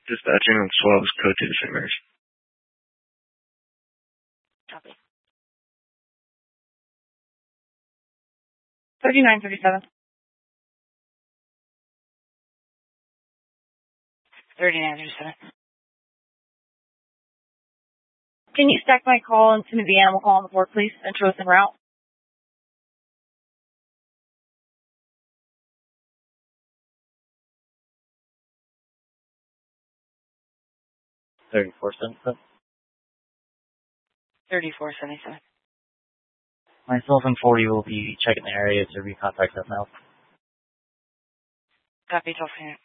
Dispatching on 12 is code to the St. Copy. 3937. 3937. Can you stack my call and send me the animal call on the board, please? Intro and route. 3477. 3477. Myself and 40 will be checking the area to recontact us now. Copy, 12